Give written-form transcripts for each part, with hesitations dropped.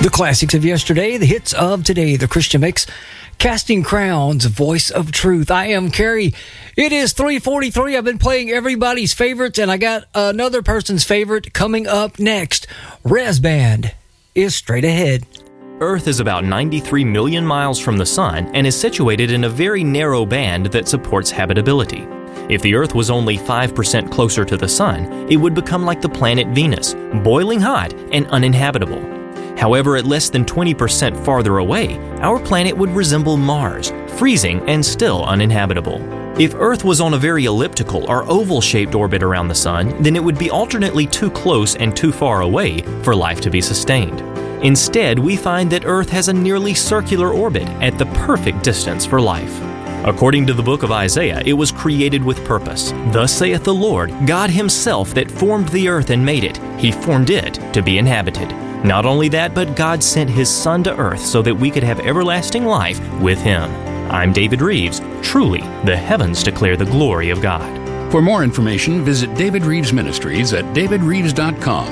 The classics of yesterday, the hits of today, the Christian Mix, Casting Crowns, Voice of Truth. I am Kerry. It is 3:43. I've been playing everybody's favorites, and I got another person's favorite coming up next. Rez Band is straight ahead. Earth is about 93 million miles from the Sun and is situated in a very narrow band that supports habitability. If the Earth was only 5% closer to the Sun, it would become like the planet Venus, boiling hot and uninhabitable. However, at less than 20% farther away, our planet would resemble Mars, freezing and still uninhabitable. If Earth was on a very elliptical or oval-shaped orbit around the Sun, then it would be alternately too close and too far away for life to be sustained. Instead, we find that Earth has a nearly circular orbit at the perfect distance for life. According to the book of Isaiah, it was created with purpose. Thus saith the Lord, God Himself that formed the earth and made it. He formed it to be inhabited. Not only that, but God sent His Son to earth so that we could have everlasting life with Him. I'm David Reeves. Truly, the heavens declare the glory of God. For more information, visit David Reeves Ministries at davidreeves.com.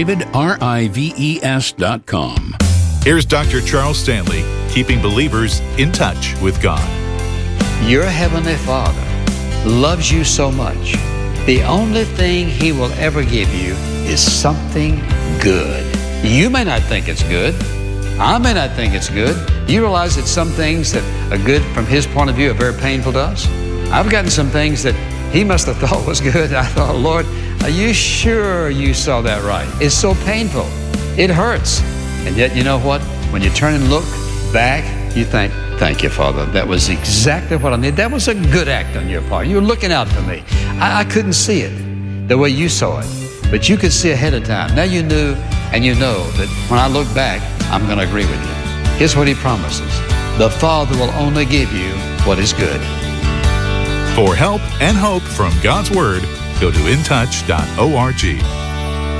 DavidRives.com. Here's Dr. Charles Stanley, keeping believers in touch with God. Your Heavenly Father loves you so much. The only thing He will ever give you is something good. You may not think it's good. I may not think it's good. You realize that some things that are good from His point of view are very painful to us? I've gotten some things that He must have thought was good. I thought, Lord, are you sure you saw that right? It's so painful. It hurts. And yet, you know what? When you turn and look back, you think, thank you, Father. That was exactly what I needed. That was a good act on your part. You were looking out for me. I couldn't see it the way you saw it, but you could see ahead of time. Now you knew, and you know that when I look back, I'm going to agree with you. Here's what He promises. The Father will only give you what is good. For help and hope from God's Word, go to intouch.org.